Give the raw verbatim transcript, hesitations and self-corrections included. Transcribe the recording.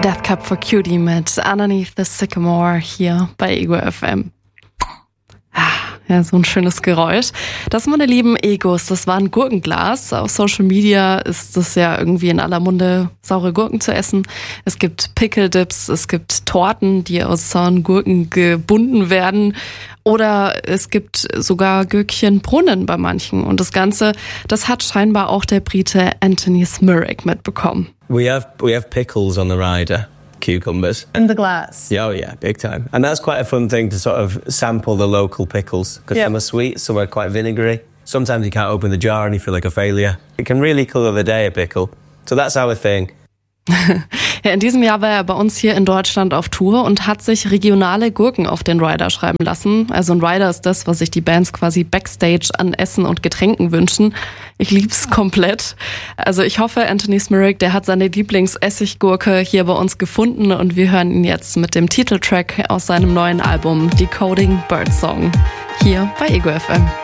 Death Cab for Cutie mit Underneath the Sycamore hier bei Ego F M. Ja, so ein schönes Geräusch. Das, meine lieben Egos, das war ein Gurkenglas. Auf Social Media ist es ja irgendwie in aller Munde, saure Gurken zu essen. Es gibt Pickle-Dips, es gibt Torten, die aus sauren Gurken gebunden werden. Oder es gibt sogar Gürkchenbrunnen bei manchen. Und das Ganze, das hat scheinbar auch der Brite Anthony Smurek mitbekommen. We have we have pickles on the rider, cucumbers. In the glass. Yeah, oh yeah, big time. And that's quite a fun thing to sort of sample the local pickles because Yep. some are sweet, some are quite vinegary. Sometimes you can't open the jar and you feel like a failure. It can really colour the day, a pickle. So that's our thing. Ja, in diesem Jahr war er bei uns hier in Deutschland auf Tour und hat sich regionale Gurken auf den Rider schreiben lassen. Also ein Rider ist das, was sich die Bands quasi backstage an Essen und Getränken wünschen. Ich lieb's komplett. Also ich hoffe, Anthony Smurek, der hat seine Lieblingsessiggurke hier bei uns gefunden und wir hören ihn jetzt mit dem Titeltrack aus seinem neuen Album Decoding Birdsong hier bei Ego F M.